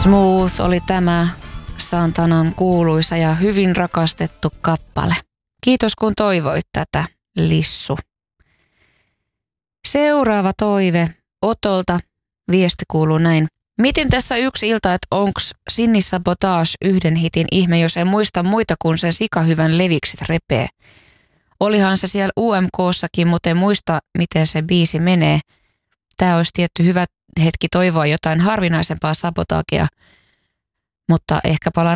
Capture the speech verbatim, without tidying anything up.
Smooth oli tämä Santanan kuuluisa ja hyvin rakastettu kappale. Kiitos kun toivoit tätä, Lissu. Seuraava toive Otolta. Viesti kuuluu näin. Mietin tässä yksi ilta, että onks Sinni Sabotage yhden hitin ihme, jos en muista muita kuin sen sikahyvän Levikset repee. Olihan se siellä U M K:ssakin, mutta en muista, miten se biisi menee. Tää olisi tietty hyvä hetki toivoa jotain harvinaisempaa sabotagea, mutta ehkä palaan